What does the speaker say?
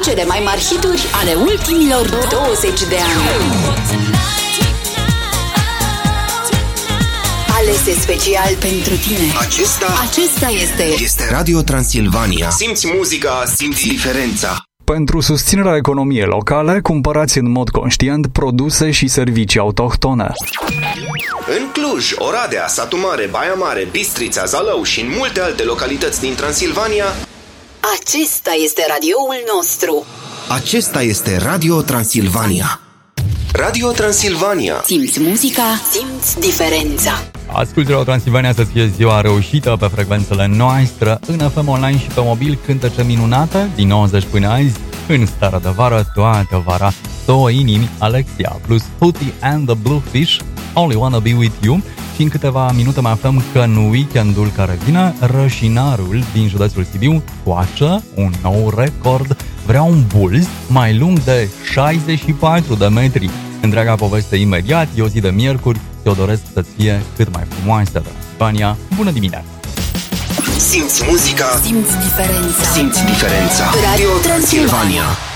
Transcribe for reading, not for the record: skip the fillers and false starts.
cele mai mari hituri ale ultimilor 20 de ani. Alese special pentru tine. Acesta este Radio Transilvania. Simți muzica, simți diferența. Pentru susținerea economiei locale, cumpărați în mod conștient produse și servicii autohtone. În Cluj, Oradea, Satu Mare, Baia Mare, Bistrița, Zalău și în multe alte localități din Transilvania, acesta este radioul nostru. Acesta este Radio Transilvania. Radio Transilvania. Simți muzica, simți diferența. Ascultă Radio Transilvania, să fie ziua reușită pe frecvențele noastre, în FM Online și pe mobil, cântece minunate, din 90 până azi, în starea de vară, toată vara, 2 inimi, Alexia, plus Hootie and the Bluefish, Only Wanna Be With You, și în câteva minute mai aflăm că în weekendul care vine, Rășinarul din județul Sibiu coace un nou record, vrea un bulz mai lung de 64 de metri. Întreaga poveste imediat, e o zi de miercuri, te-o doresc să-ți fie cât mai frumoasă de Transilvania. Bună dimineața! Simți muzica, simți diferența. Simți diferența. Radio Transilvania.